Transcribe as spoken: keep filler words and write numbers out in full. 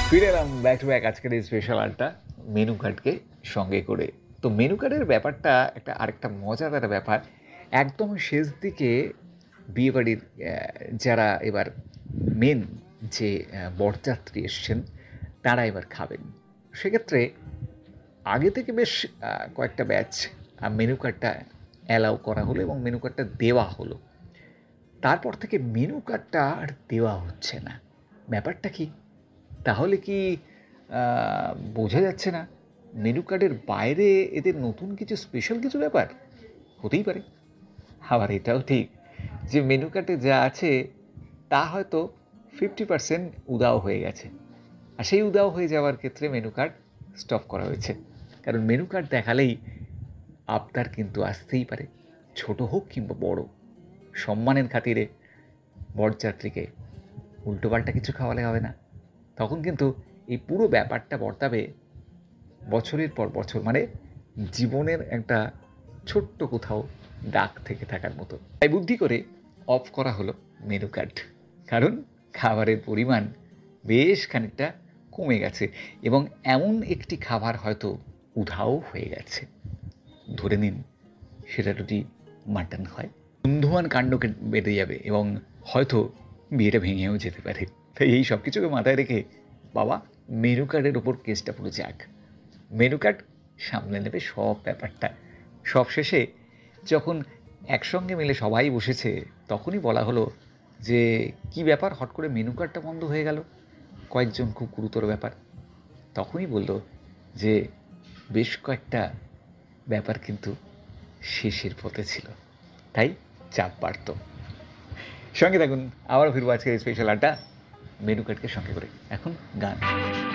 ফিরে এলাম back to back আজকের এই স্পেশাল আড্ডা মেনু কার্ডকে সঙ্গে করে। তো মেনু কার্ডের ব্যাপারটা একটা আরেকটা মজাদার ব্যাপার। একদম শেষ দিকে বিয়েবাড়ির যারা এবার মেন যে বরযাত্রী এসছেন তারা এবার খাবেন। সেক্ষেত্রে আগে থেকে বেশ কয়েকটা ব্যাচ মেনু কার্ডটা অ্যালাউ করা হলো এবং মেনু কার্ডটা দেওয়া হলো। তারপর থেকে মেনু কার্ডটা আর দেওয়া হচ্ছে না। ব্যাপারটা কি? তাহলে কি বোঝা যাচ্ছে না মেনু কার্ডের বাইরে এদের নতুন কিছু স্পেশাল কিছু ব্যাপার হতেই পারে। আবার এটাও ঠিক যে মেনু কার্ডে যা আছে তা হয়তো ফিফটি পার্সেন্ট উদাও হয়ে গেছে, আর সেই উদাও হয়ে যাওয়ার ক্ষেত্রে মেনু কার্ড স্টপ করা হয়েছে। কারণ মেনু কার্ড দেখালেই আবদার কিন্তু আসতেই পারে, ছোট হোক কিংবা বড়। সম্মানের খাতিরে বরযাত্রীকে উল্টোপাল্টা কিছু খাওয়ালে হবে না। তখন কিন্তু এই পুরো ব্যাপারটা বর্তাবে বছরের পর বছর, মানে জীবনের একটা ছোট্ট কোথাও দাগ থেকে থাকার মতো। তাই বুদ্ধি করে অফ করা হলো মেনু কার্ড, কারণ খাবারের পরিমাণ বেশ খানিকটা কমে গেছে এবং এমন একটি খাবার হয়তো উধাও হয়ে গেছে। ধরে নিন সেটা যদি মাটন হয়, বন্ধুয়ান কাণ্ড বেড়ে যাবে এবং হয়তো বিয়েটা ভেঙেও যেতে পারে। তাই এই সব কিছুকে মাথায় রেখে বাবা মেনু কার্ডের ওপর কেসটা পুরো যাক, মেনু কার্ড সামলে নেবে সব ব্যাপারটা। সব শেষে যখন একসঙ্গে মিলে সবাই বসেছে তখনই বলা হলো যে কি ব্যাপার, হট করে মেনু কার্ডটা বন্ধ হয়ে গেল। কয়েকজন খুব গুরুতর ব্যাপার। তখনই বলল যে বেশ কয়েকটা ব্যাপার কিন্তু শেষের পথে ছিল, তাই চাপ বাড়ত। সঙ্গে থাকুন, আবারও ফিরবো আজকে স্পেশাল আড্ডা মেনু কার্ডকে সঙ্গে করে। এখন গান।